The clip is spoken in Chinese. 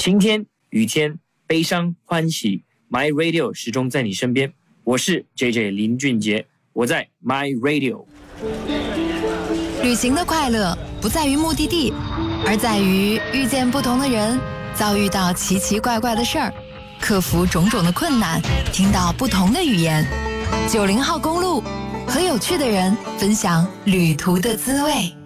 晴天、雨天、悲伤、欢喜 ，My Radio 始终在你身边。我是 JJ 林俊杰，我在 My Radio。 旅行的快乐不在于目的地，而在于遇见不同的人，遭遇到奇奇怪怪的事儿，克服种种的困难，听到不同的语言。90号公路，和有趣的人分享旅途的滋味。